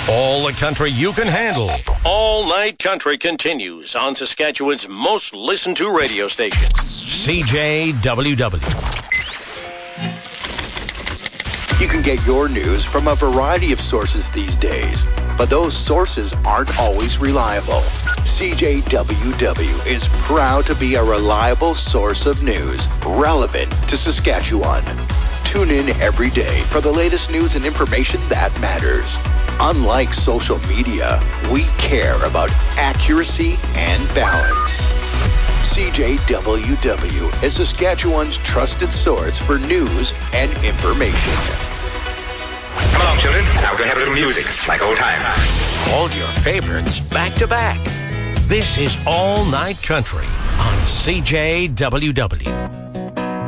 All the country you can handle. All Night Country continues on Saskatchewan's most listened to radio station, CJWW. You can get your news from a variety of sources these days, but those sources aren't always reliable. CJWW is proud to be a reliable source of news relevant to Saskatchewan. Tune in every day for the latest news and information that matters. Unlike social media, we care about accuracy and balance. CJWW is Saskatchewan's trusted source for news and information. Come along, children. Now we're going to have a little music, like old times. All your favorites back to back. This is All Night Country on CJWW.